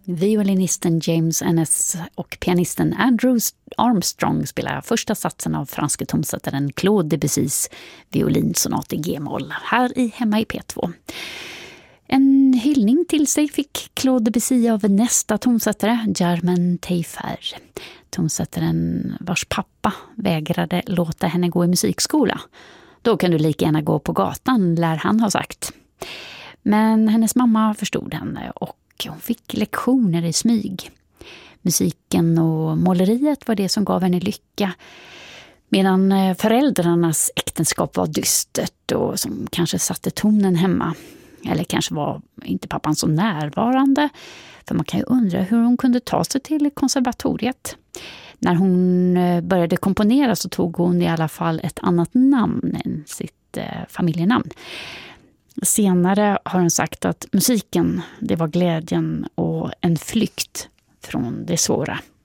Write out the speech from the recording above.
Violinisten James Ennis och pianisten Andrew Armstrong spelar första satsen av franske tonsättaren Claude Debussys violinsonat i G-moll här i Hemma i P2. En hyllning till sig fick Claude Debussy av nästa tonsättare, Germaine Taillefer. Tonsättaren vars pappa vägrade låta henne gå i musikskola. Då kan du lika gärna gå på gatan, lär han ha sagt. Men hennes mamma förstod henne och hon fick lektioner i smyg. Musiken och måleriet var det som gav henne lycka. Medan föräldrarnas äktenskap var dystert och som kanske satte tonen hemma. Eller kanske var inte pappan så närvarande. För man kan ju undra hur hon kunde ta sig till konservatoriet. När hon började komponera så tog hon i alla fall ett annat namn än sitt familjenamn. Senare har hon sagt att musiken, det var glädjen och en flykt från det svåra.